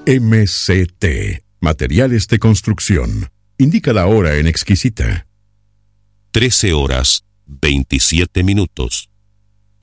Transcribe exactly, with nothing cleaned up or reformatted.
M C T, Materiales de Construcción. Indica la hora en Exquisita. trece horas, veintisiete minutos.